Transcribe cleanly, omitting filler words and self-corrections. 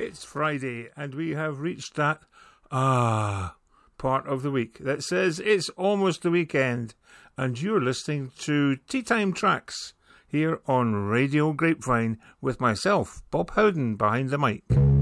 It's Friday, and we have reached that part of the week that says it's almost the weekend, and you're listening to Tea Time Tracks here on Radio Grapevine with myself, Bob Howden, behind the mic.